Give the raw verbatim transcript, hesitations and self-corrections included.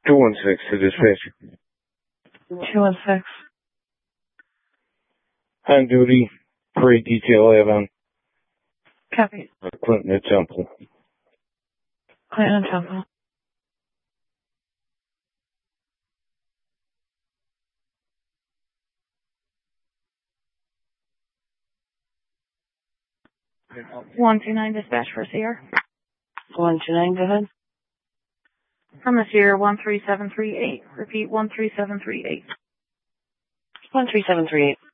two one six to dispatch. two one six. On duty. Parade detail I have on. Copy. Clinton and Temple. Clinton and Temple. one two nine dispatch for Sierra. one two nine, go ahead. From the Sierra one three seven three eight. Repeat one three seven three eight. one three seven three eight.